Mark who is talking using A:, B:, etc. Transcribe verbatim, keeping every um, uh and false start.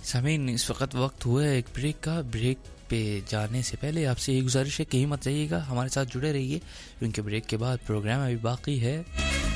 A: सामीन, इस वक्त वक्त हुआ है एक ब्रेक का। ब्रेक पे जाने से पहले आपसे ये गुजारिश है, कहीं मत जाइएगा, हमारे साथ जुड़े रहिए, क्योंकि ब्रेक के बाद प्रोग्राम अभी बाकी है।